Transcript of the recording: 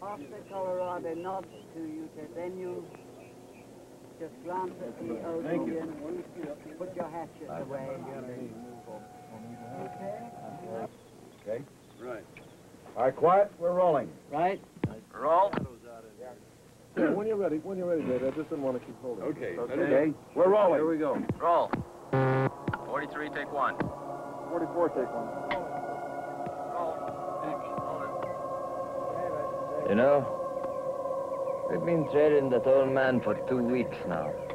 Officer Colorado nods to you, then you just glance at the Indian, put your hatchet away. Okay? Okay. Right. All right, quiet. We're rolling. Right? Roll. Yeah, when you're ready, Dave. I just didn't want to keep holding. Okay. Okay. We're rolling. Here we go. Roll. 43, take one. 44, take one. You know, we've been trailing that old man for 2 weeks now.